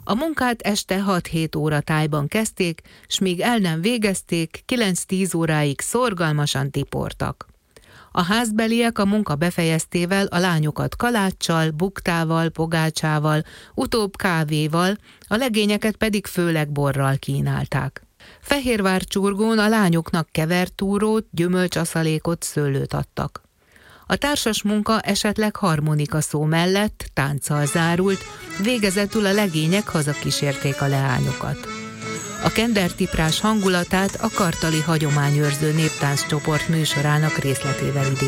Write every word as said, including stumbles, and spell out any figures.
A munkát este hat-hét óra tájban kezdték, s míg el nem végezték, kilenc-tíz óráig szorgalmasan tiportak. A házbeliek a munka befejeztével a lányokat kaláccsal, buktával, pogácsával, utóbb kávéval, a legényeket pedig főleg borral kínálták. Fehérvárcsurgón a lányoknak kevert túrót, gyümölcsaszalékot, szőlőt adtak. A társas munka esetleg harmonika szó mellett tánccal zárult, végezetül a legények hazakísérték a leányokat. A kendertiprás hangulatát a kartali hagyományőrző néptánccsoport műsorának részletével idézem.